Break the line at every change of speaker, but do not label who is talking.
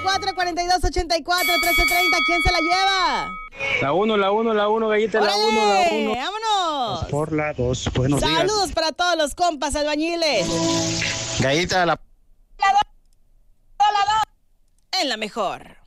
444-4284-1330. ¿Quién se la lleva?
La 1, gallita, la 1, la 1.
¡Vámonos!
Por la 2, buenos días.
Saludos para todos los compas albañiles.
Gallita, la 2.
En la mejor.